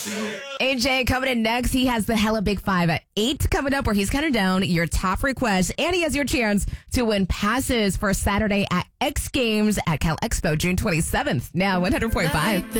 AJ coming in next. He has the Hella Big Five at 8 coming up, where he's counting down your top requests, and he has your chance to win passes for Saturday at X Games at Cal Expo, June 27th. Now 100.5.